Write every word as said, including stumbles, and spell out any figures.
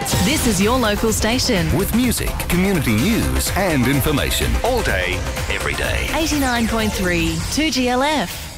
This is your local station. With music, community news and information all day, every day. eighty-nine point three two G L F.